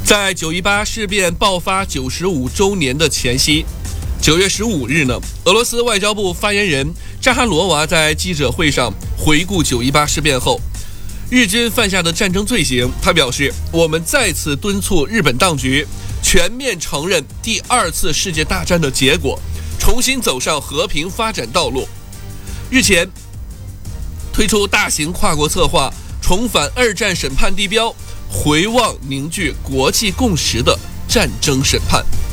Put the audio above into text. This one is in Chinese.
在9·18事变爆发95周年的前夕，9月15日呢，俄罗斯外交部发言人扎哈罗娃在记者会上回顾9·18事变后日军犯下的战争罪行，他表示：“我们再次敦促日本当局全面承认第2次世界大战的结果，重新走上和平发展道路。”日前推出大型跨国策划，重返2战审判地标，回望凝聚国际共识的战争审判。